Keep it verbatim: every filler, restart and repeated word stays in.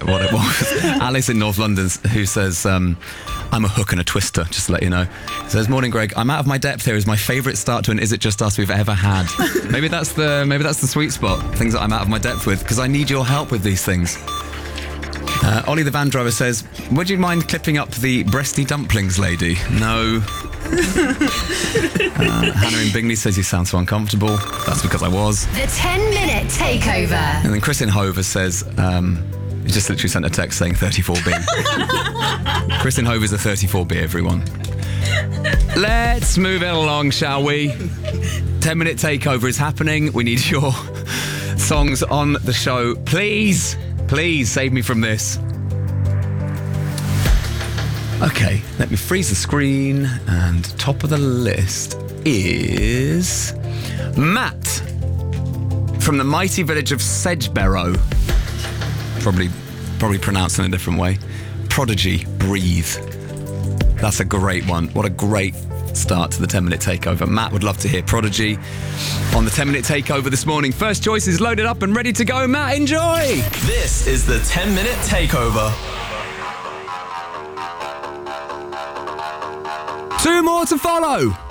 what it was. Alice in North London, who says, um, I'm a hook and a twister, just to let you know. Says, morning, Greg. I'm out of my depth here is my favourite start to an Is It Just Us we've ever had. maybe that's the maybe that's the sweet spot, things that I'm out of my depth with, because I need your help with these things. Uh, Ollie the van driver says, would you mind clipping up the breasty dumplings lady? No. uh, Hannah in Bingley says you sound so uncomfortable. That's because I was. The ten minute takeover. And then Chris in Hover says, um, he just literally sent a text saying thirty-four B. Chris in Hover is a thirty-four B, everyone. Let's move it along, shall we? ten minute takeover is happening. We need your songs on the show. Please, please save me from this. Okay, let me freeze the screen, and top of the list is Matt from the mighty village of Sedgebarrow. Probably, probably pronounced in a different way. Prodigy, Breathe. That's a great one. What a great start to the ten minute takeover. Matt would love to hear Prodigy on the ten minute takeover this morning. First choice is loaded up and ready to go. Matt, enjoy! This is the ten minute takeover. Two more to follow.